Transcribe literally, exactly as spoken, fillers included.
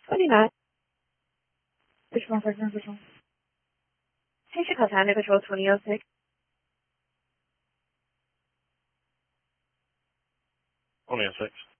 twenty-nine. Which one, which one, which one? Change your container control twenty oh six. twenty oh six.